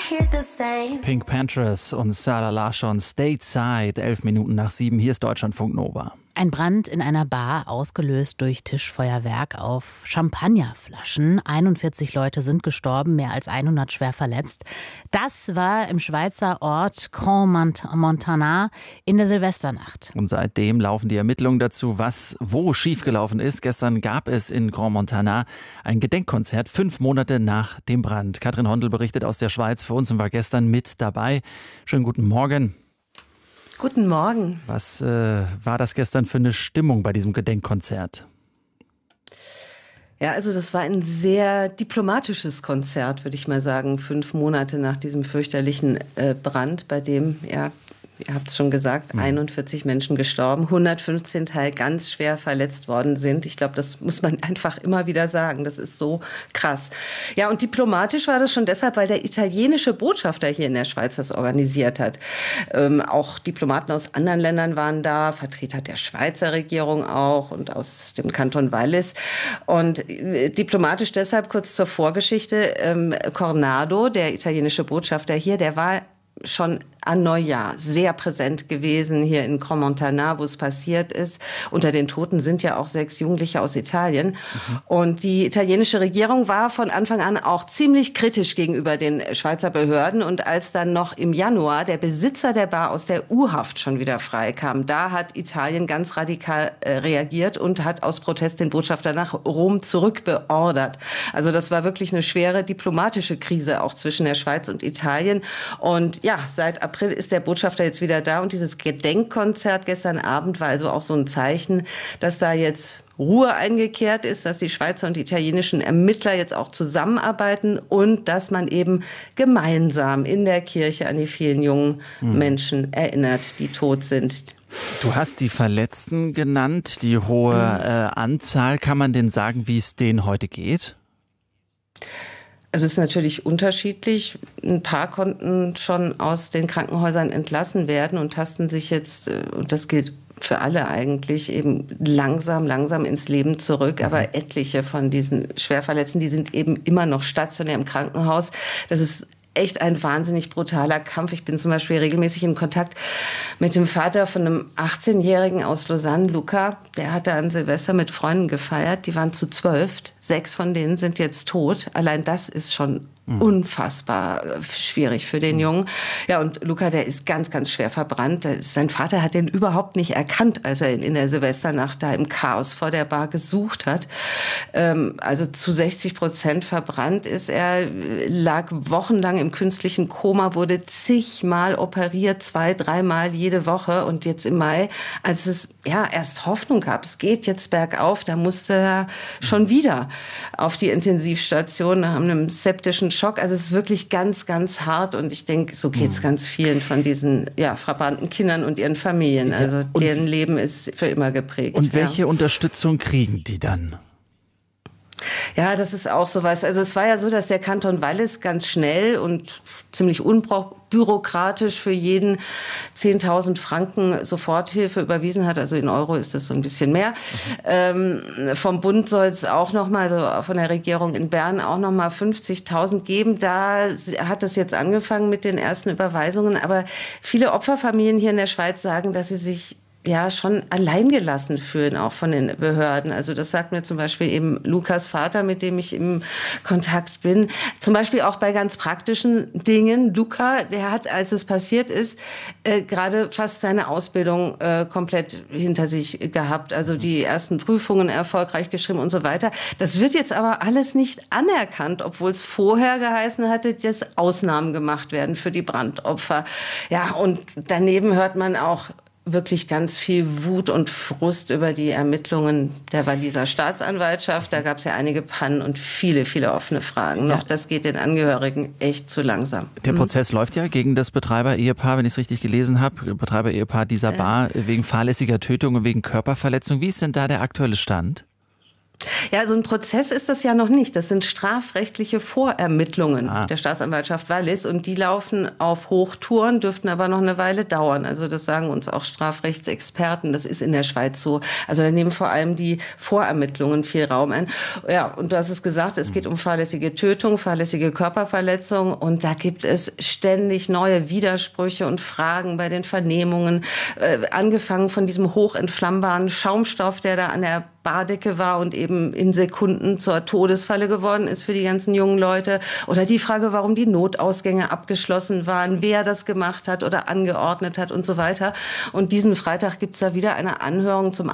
Pink Panthers und Sarah Larsson, Stateside, 11:11. Hier ist Deutschlandfunk Nova. Ein Brand in einer Bar, ausgelöst durch Tischfeuerwerk auf Champagnerflaschen. 41 Leute sind gestorben, mehr als 100 schwer verletzt. Das war im Schweizer Ort Crans-Montana in der Silvesternacht. Und seitdem laufen die Ermittlungen dazu, was wo schiefgelaufen ist. Gestern gab es in Crans-Montana ein Gedenkkonzert, 5 Monate nach dem Brand. Katrin Hondel berichtet aus der Schweiz für uns und war gestern mit dabei. Schönen guten Morgen. Guten Morgen. Was war das gestern für eine Stimmung bei diesem Gedenkkonzert? Ja, also das war ein sehr diplomatisches Konzert, würde ich mal sagen. 5 Monate nach diesem fürchterlichen Brand, bei dem, ja, ihr habt es schon gesagt, 41 Menschen gestorben, 115 Teil ganz schwer verletzt worden sind. Ich glaube, das muss man einfach immer wieder sagen. Das ist so krass. Ja, und diplomatisch war das schon deshalb, weil der italienische Botschafter hier in der Schweiz das organisiert hat. Auch Diplomaten aus anderen Ländern waren da, Vertreter der Schweizer Regierung auch und aus dem Kanton Wallis. Und diplomatisch deshalb kurz zur Vorgeschichte. Cornado, der italienische Botschafter hier, der war schon an Neujahr sehr präsent gewesen hier in Crans-Montana, wo es passiert ist. Unter den Toten sind ja auch 6 Jugendliche aus Italien. Und die italienische Regierung war von Anfang an auch ziemlich kritisch gegenüber den Schweizer Behörden. Und als dann noch im Januar der Besitzer der Bar aus der U-Haft schon wieder freikam, da hat Italien ganz radikal reagiert und hat aus Protest den Botschafter nach Rom zurückbeordert. Also das war wirklich eine schwere diplomatische Krise auch zwischen der Schweiz und Italien. Und ja, seit April ist der Botschafter jetzt wieder da und dieses Gedenkkonzert gestern Abend war also auch so ein Zeichen, dass da jetzt Ruhe eingekehrt ist, dass die Schweizer und die italienischen Ermittler jetzt auch zusammenarbeiten und dass man eben gemeinsam in der Kirche an die vielen jungen Menschen erinnert, die tot sind. Du hast die Verletzten genannt, die hohe Anzahl. Kann man denn sagen, wie es denen heute geht? Also es ist natürlich unterschiedlich. Ein paar konnten schon aus den Krankenhäusern entlassen werden und tasten sich jetzt, und das gilt für alle eigentlich, eben langsam ins Leben zurück. Aber etliche von diesen Schwerverletzten, die sind eben immer noch stationär im Krankenhaus. Das ist echt ein wahnsinnig brutaler Kampf. Ich bin zum Beispiel regelmäßig in Kontakt mit dem Vater von einem 18-Jährigen aus Lausanne, Luca. Der hatte an Silvester mit Freunden gefeiert. Die waren zu 12. 6 von denen sind jetzt tot. Allein das ist schon unfassbar schwierig für den Jungen. Ja, und Luca, der ist ganz schwer verbrannt. Sein Vater hat den überhaupt nicht erkannt, als er ihn in der Silvesternacht da im Chaos vor der Bar gesucht hat. Also zu 60% verbrannt ist er, lag wochenlang im künstlichen Koma, wurde zigmal operiert, 2-3 Mal jede Woche. Und jetzt im Mai, als es ja erst Hoffnung gab, es geht jetzt bergauf, da musste er schon wieder auf die Intensivstation nach einem septischen Schock. Also es ist wirklich ganz hart und ich denke, so geht es ganz vielen von diesen verbrannten Kindern und ihren Familien. Also deren Leben ist für immer geprägt. Und welche Unterstützung kriegen die dann? Ja, das ist auch sowas. Also es war ja so, dass der Kanton Wallis ganz schnell und ziemlich unbürokratisch für jeden 10.000 Franken Soforthilfe überwiesen hat. Also in Euro ist das so ein bisschen mehr. Vom Bund soll es auch nochmal, also von der Regierung in Bern auch nochmal 50.000 geben. Da hat es jetzt angefangen mit den ersten Überweisungen. Aber viele Opferfamilien hier in der Schweiz sagen, dass sie sich schon alleingelassen fühlen, auch von den Behörden. Also das sagt mir zum Beispiel eben Lukas Vater, mit dem ich im Kontakt bin. Zum Beispiel auch bei ganz praktischen Dingen. Luca, der hat, als es passiert ist, gerade fast seine Ausbildung komplett hinter sich gehabt. Also die ersten Prüfungen erfolgreich geschrieben und so weiter. Das wird jetzt aber alles nicht anerkannt, obwohl es vorher geheißen hatte, dass Ausnahmen gemacht werden für die Brandopfer. Ja, und daneben hört man auch wirklich ganz viel Wut und Frust über die Ermittlungen der Walliser Staatsanwaltschaft. Da gab es ja einige Pannen und viele offene Fragen. Noch das geht den Angehörigen echt zu langsam. Der Prozess läuft ja gegen das Betreiber-Ehepaar, wenn ich es richtig gelesen habe, Betreiber-Ehepaar dieser Bar wegen fahrlässiger Tötung und wegen Körperverletzung. Wie ist denn da der aktuelle Stand? Ja, so ein Prozess ist das ja noch nicht. Das sind strafrechtliche Vorermittlungen der Staatsanwaltschaft Wallis und die laufen auf Hochtouren, dürften aber noch eine Weile dauern. Also das sagen uns auch Strafrechtsexperten. Das ist in der Schweiz so. Also da nehmen vor allem die Vorermittlungen viel Raum ein. Ja, und du hast es gesagt, es geht um fahrlässige Tötung, fahrlässige Körperverletzung und da gibt es ständig neue Widersprüche und Fragen bei den Vernehmungen. Angefangen von diesem hochentflammbaren Schaumstoff, der da an der Bardecke war und eben in Sekunden zur Todesfalle geworden ist für die ganzen jungen Leute. Oder die Frage, warum die Notausgänge abgeschlossen waren, wer das gemacht hat oder angeordnet hat und so weiter. Und diesen Freitag gibt's da wieder eine Anhörung zum